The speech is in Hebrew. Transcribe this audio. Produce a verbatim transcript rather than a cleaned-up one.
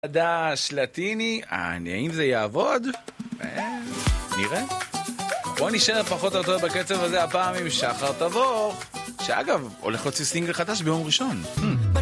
חדש, לטיני, האם זה יעבוד? נראה. בוא נשאר פחות או יותר בקצב הזה הפעם עם שחר תבוך, שאגב, הולך להוציא סינגל חדש ביום ראשון.